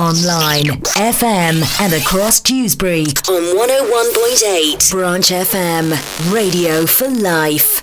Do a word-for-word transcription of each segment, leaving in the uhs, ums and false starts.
online, F M, and across Dewsbury on one oh one point eight Branch F M, Radio for Life.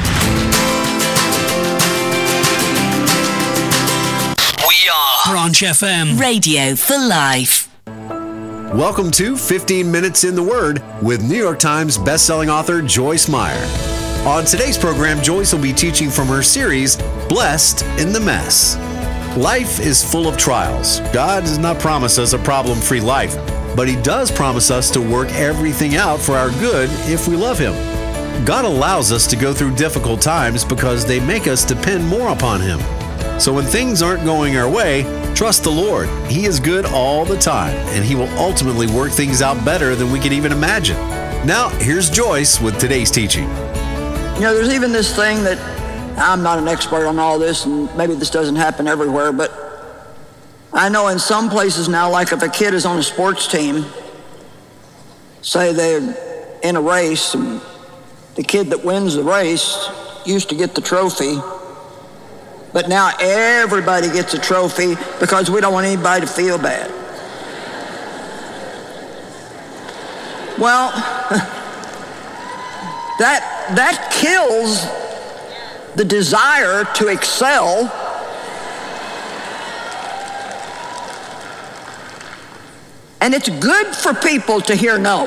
We are Branch F M, Radio for Life. Welcome to fifteen minutes in the Word with New York Times bestselling author Joyce Meyer. On today's program, Joyce will be teaching from her series, Blessed in the Mess. Life is full of trials. God does not promise us a problem-free life, but He does promise us to work everything out for our good if we love Him. God allows us to go through difficult times because they make us depend more upon Him. So when things aren't going our way, trust the Lord. He is good all the time, and He will ultimately work things out better than we can even imagine. Now, here's Joyce with today's teaching. You know, there's even this thing that, I'm not an expert on all this, and maybe this doesn't happen everywhere, but I know in some places now, like if a kid is on a sports team, say they're in a race, and the kid that wins the race used to get the trophy, but now everybody gets a trophy because we don't want anybody to feel bad. Well, that that kills the desire to excel. And it's good for people to hear no.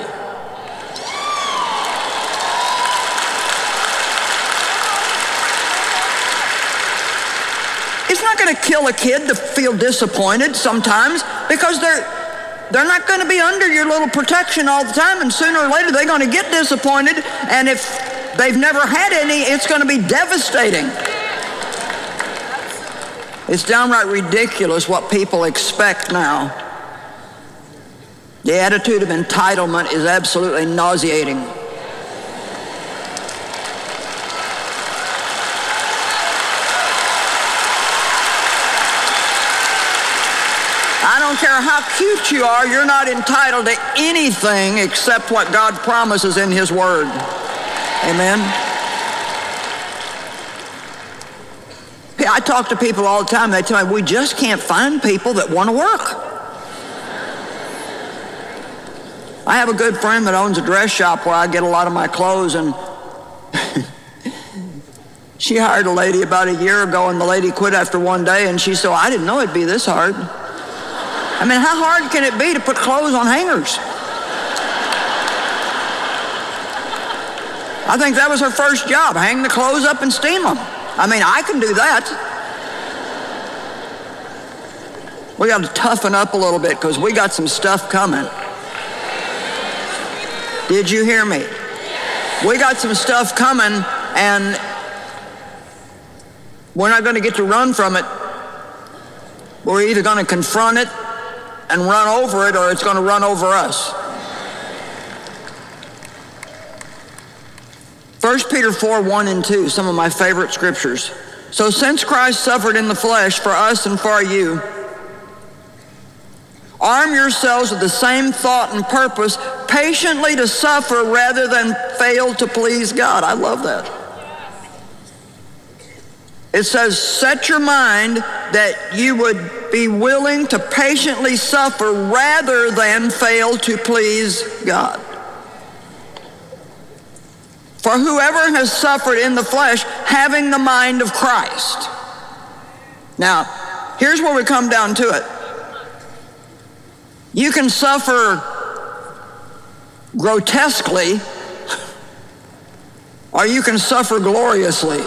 It's not going to kill a kid to feel disappointed sometimes, because they're they're not going to be under your little protection all the time, and sooner or later they're going to get disappointed, and if they've never had any, it's going to be devastating. It's downright ridiculous what people expect now. The attitude of entitlement is absolutely nauseating. I don't care how cute you are, you're not entitled to anything except what God promises in His Word. Amen? I talk to people all the time. They tell me, we just can't find people that want to work. I have a good friend that owns a dress shop where I get a lot of my clothes, and she hired a lady about a year ago, and the lady quit after one day, and she said, I didn't know it'd be this hard. I mean, how hard can it be to put clothes on hangers? I think that was her first job, hang the clothes up and steam them. I mean, I can do that. We got to toughen up a little bit because we got some stuff coming. Did you hear me? We got some stuff coming, and we're not going to get to run from it. We're either going to confront it and run over it, or it's going to run over us. First Peter four, one and two, some of my favorite scriptures. So since Christ suffered in the flesh for us and for you, arm yourselves with the same thought and purpose, patiently to suffer rather than fail to please God. I love that. It says, set your mind that you would be willing to patiently suffer rather than fail to please God. For whoever has suffered in the flesh, having the mind of Christ. Now, here's where we come down to it. You can suffer grotesquely, or you can suffer gloriously.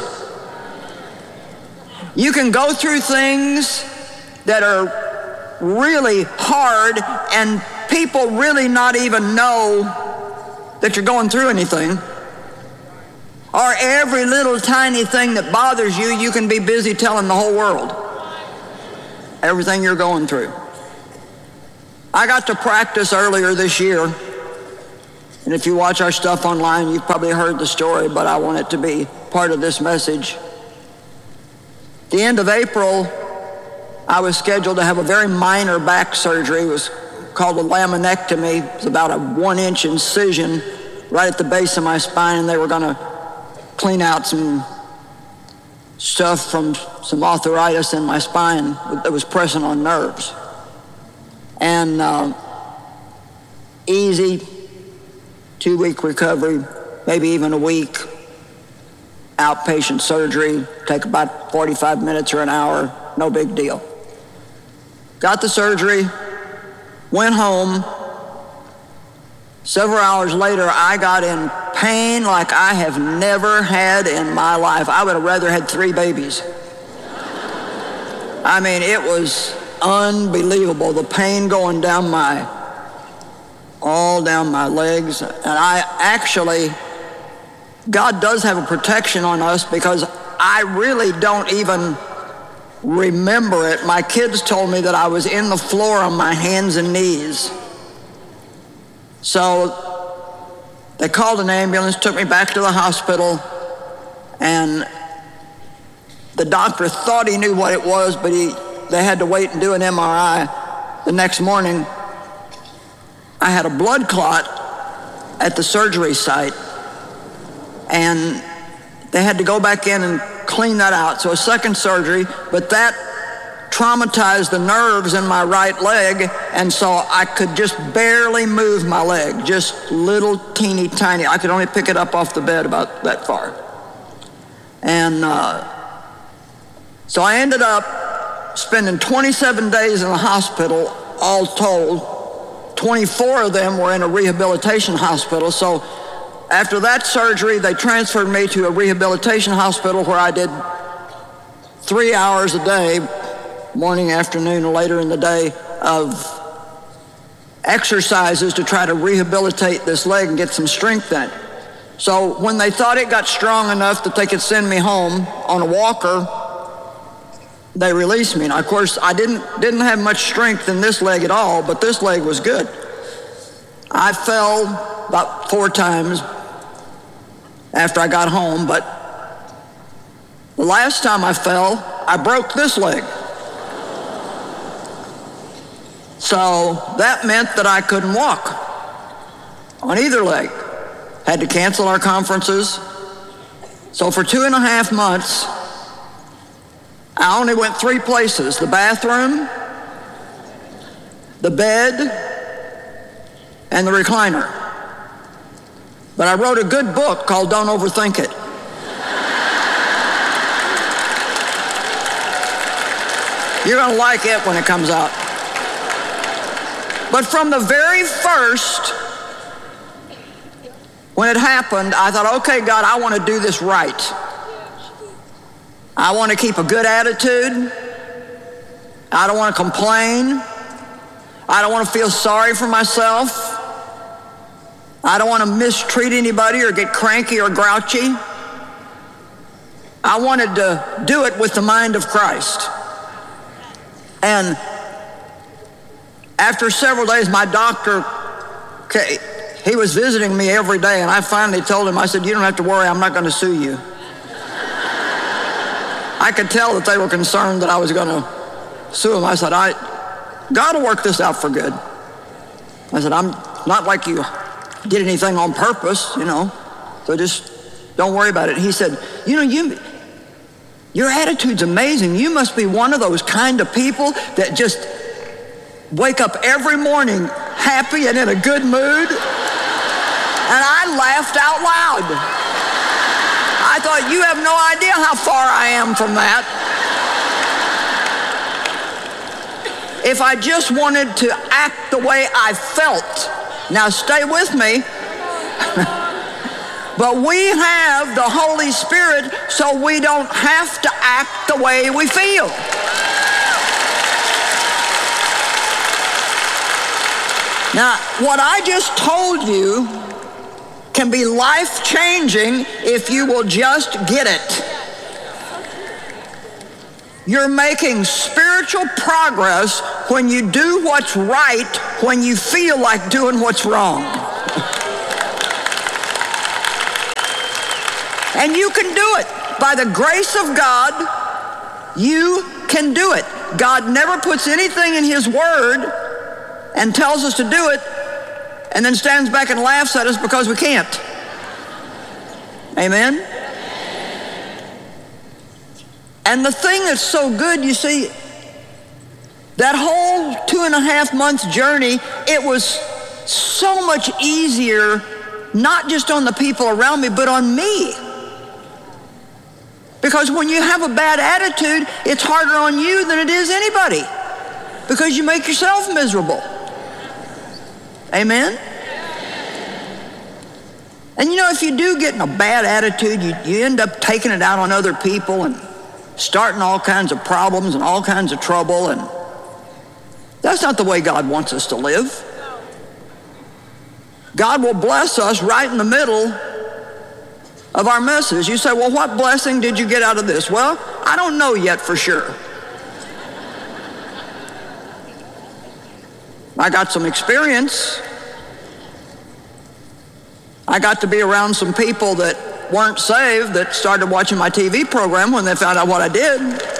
You can go through things that are really hard, and people really not even know that you're going through anything. Or every little tiny thing that bothers you, you can be busy telling the whole world everything you're going through. I got to practice earlier this year, and if you watch our stuff online, you've probably heard the story, but I want it to be part of this message. The end of April, I was scheduled to have a very minor back surgery. It was called a laminectomy. It was about a one-inch incision right at the base of my spine, and they were going to clean out some stuff from some arthritis in my spine that was pressing on nerves. And uh, easy, two-week recovery, maybe even a week. Outpatient surgery, take about forty-five minutes or an hour, no big deal. Got the surgery, went home. Several hours later, I got in pain like I have never had in my life. I would have rather had three babies. I mean, it was unbelievable, the pain going down my, all down my legs. And I actually, God does have a protection on us because I really don't even remember it. My kids told me that I was in the floor on my hands and knees. So they called an ambulance, took me back to the hospital, and the doctor thought he knew what it was, but he, they had to wait and do an M R I. The next morning, I had a blood clot at the surgery site, and they had to go back in and clean that out. So a second surgery, but that traumatized the nerves in my right leg, and so I could just barely move my leg, just little teeny tiny. I could only pick it up off the bed about that far. And uh, so I ended up spending twenty-seven days in the hospital, all told. twenty-four of them were in a rehabilitation hospital. So after that surgery, they transferred me to a rehabilitation hospital where I did three hours a day, morning, afternoon, or later in the day, of exercises to try to rehabilitate this leg and get some strength in it. So when they thought it got strong enough that they could send me home on a walker, they released me. Now, of course, I didn't, didn't have much strength in this leg at all, but this leg was good. I fell about four times after I got home, but the last time I fell, I broke this leg. So that meant that I couldn't walk on either leg. Had to cancel our conferences. So for two and a half months, I only went three places: the bathroom, the bed, and the recliner. But I wrote a good book called Don't Overthink It. You're gonna like it when it comes out. But from the very first, when it happened, I thought, okay, God, I want to do this right. I want to keep a good attitude. I don't want to complain. I don't want to feel sorry for myself. I don't want to mistreat anybody or get cranky or grouchy. I wanted to do it with the mind of Christ. And after several days, my doctor, he was visiting me every day, and I finally told him, I said, you don't have to worry, I'm not going to sue you. I could tell that they were concerned that I was going to sue him. I said, I, God will work this out for good. I said, I'm not like you did anything on purpose, you know, so just don't worry about it. He said, you know, you, your attitude's amazing. You must be one of those kind of people that just wake up every morning happy and in a good mood. And I laughed out loud. I thought, you have no idea how far I am from that. If I just wanted to act the way I felt. Now stay with me. But we have the Holy Spirit, so we don't have to act the way we feel. Now, what I just told you can be life-changing if you will just get it. You're making spiritual progress when you do what's right when you feel like doing what's wrong. And you can do it. By the grace of God, you can do it. God never puts anything in His Word and tells us to do it and then stands back and laughs at us because we can't. Amen? And the thing that's so good, you see, That whole two and a half months journey, it was so much easier, not just on the people around me, but on me. Because when you have a bad attitude, it's harder on you than it is anybody, because you make yourself miserable. Amen? And you know, if you do get in a bad attitude, you, you end up taking it out on other people and starting all kinds of problems and all kinds of trouble, and that's not the way God wants us to live. God will bless us right in the middle of our messes. You say, well, what blessing did you get out of this? Well, I don't know yet for sure. I got some experience. I got to be around some people that weren't saved that started watching my T V program when they found out what I did.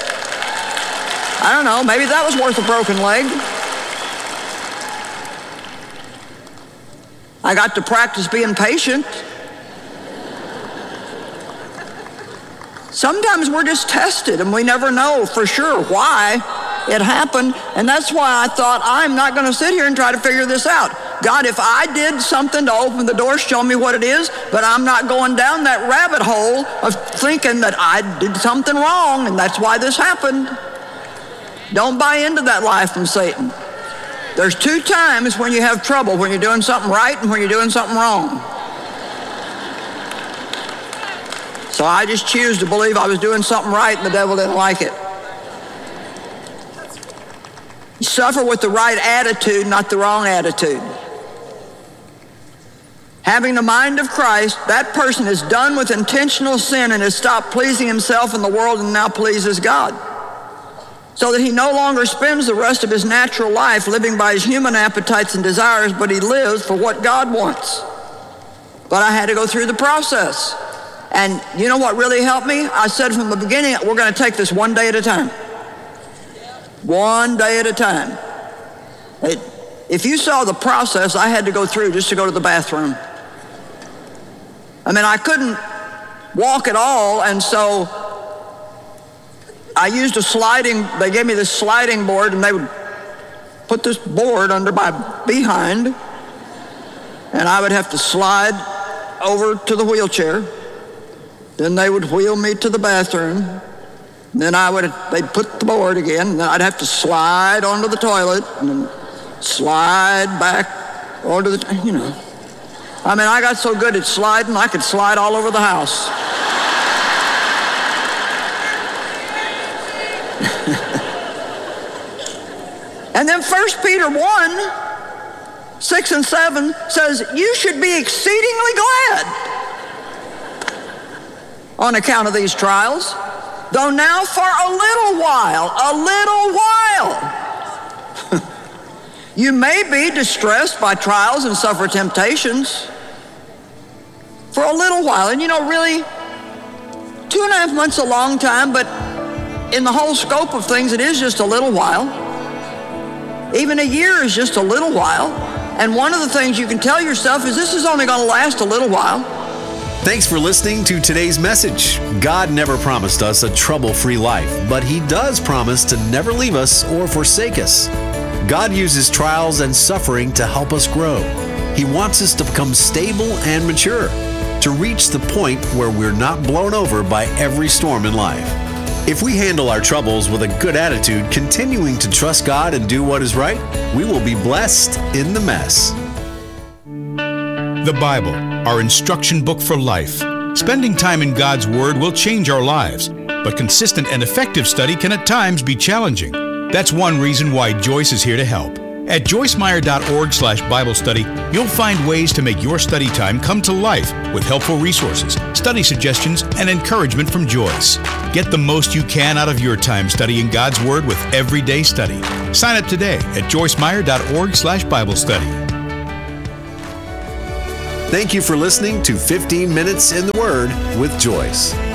I don't know, maybe that was worth a broken leg. I got to practice being patient. Sometimes we're just tested and we never know for sure why it happened, and that's why I thought, I'm not going to sit here and try to figure this out. God, if I did something to open the door, show me what it is, but I'm not going down that rabbit hole of thinking that I did something wrong and that's why this happened. Don't buy into that lie from Satan. There's two times when you have trouble, when you're doing something right and when you're doing something wrong. So I just choose to believe I was doing something right and the devil didn't like it. You suffer with the right attitude, not the wrong attitude. Having the mind of Christ, that person is done with intentional sin and has stopped pleasing himself in the world and now pleases God. So that he no longer spends the rest of his natural life living by his human appetites and desires, but he lives for what God wants. But I had to go through the process. And you know what really helped me? I said from the beginning, we're going to take this one day at a time. One day at a time. It, if you saw the process I had to go through just to go to the bathroom. I mean, I couldn't walk at all, and so I used a sliding, they gave me this sliding board, and they would put this board under my behind, and I would have to slide over to the wheelchair. Then they would wheel me to the bathroom. Then I would, they'd put the board again, and then I'd have to slide onto the toilet, and then slide back onto the, you know. I mean, I got so good at sliding, I could slide all over the house. And then First Peter one, six and seven says, you should be exceedingly glad on account of these trials, though now for a little while, a little while, you may be distressed by trials and suffer temptations for a little while. And you know, really, two and a half months is a long time, but in the whole scope of things, it is just a little while. Even a year is just a little while. And one of the things you can tell yourself is this is only going to last a little while. Thanks for listening to today's message. God never promised us a trouble-free life, but He does promise to never leave us or forsake us. God uses trials and suffering to help us grow. He wants us to become stable and mature, to reach the point where we're not blown over by every storm in life. If we handle our troubles with a good attitude, continuing to trust God and do what is right, we will be blessed in the mess. The Bible, our instruction book for life. Spending time in God's Word will change our lives, but consistent and effective study can at times be challenging. That's one reason why Joyce is here to help. At joyce meyer dot org slash Bible study, you'll find ways to make your study time come to life with helpful resources, study suggestions, and encouragement from Joyce. Get the most you can out of your time studying God's Word with Everyday Study. Sign up today at joyce meyer dot org slash Bible study. Thank you for listening to fifteen minutes in the Word with Joyce.